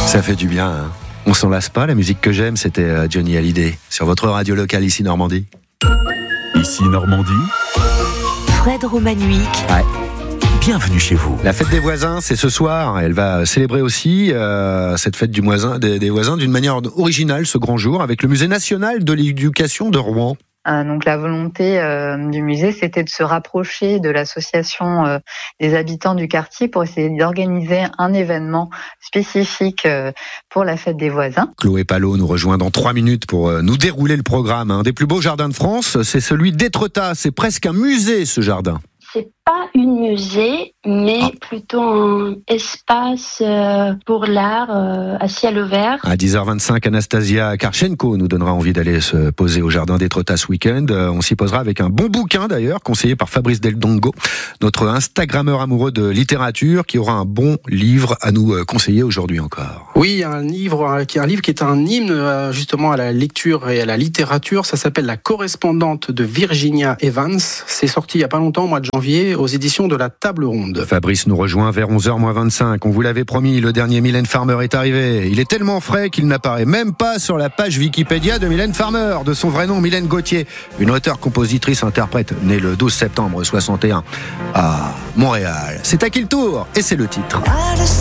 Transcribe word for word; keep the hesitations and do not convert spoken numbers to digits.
Ça fait du bien, hein. On s'en lasse pas, la musique que j'aime, c'était Johnny Hallyday, sur votre radio locale ici Normandie. Ici Normandie. Fred Romanovic. Ouais. Bienvenue chez vous. La fête des voisins, c'est ce soir. Elle va célébrer aussi euh, cette fête du voisin, des, des voisins d'une manière originale ce grand jour avec le Musée national de l'éducation de Rouen. Euh, donc la volonté euh, du musée, c'était de se rapprocher de l'association euh, des habitants du quartier pour essayer d'organiser un événement spécifique euh, pour la fête des voisins. Chloé Palot nous rejoint dans trois minutes pour euh, nous dérouler le programme. Un des plus beaux jardins de France, c'est celui d'Étretat. C'est presque un musée, ce jardin. C'est pas un musée, mais ah. plutôt un espace euh, pour l'art euh, à ciel ouvert. À dix heures vingt-cinq, Anastasia Karchenko nous donnera envie d'aller se poser au jardin d'Étretat ce week-end. Euh, on s'y posera avec un bon bouquin d'ailleurs, conseillé par Fabrice Del Dongo, notre Instagrammeur amoureux de littérature, qui aura un bon livre à nous conseiller aujourd'hui encore. Oui, un livre qui est un livre qui est un hymne justement à la lecture et à la littérature. Ça s'appelle La correspondante de Virginia Evans. C'est sorti il y a pas longtemps, au mois de janvier, aux éditions de la Table Ronde. Fabrice nous rejoint vers onze heures moins vingt-cinq. On vous l'avait promis, le dernier Mylène Farmer est arrivé. Il est tellement frais qu'il n'apparaît même pas sur la page Wikipédia de Mylène Farmer, de son vrai nom Mylène Gauthier, une auteure-compositrice-interprète née le douze septembre soixante et un à Montréal. C'est à qui le tour ? Et c'est le titre.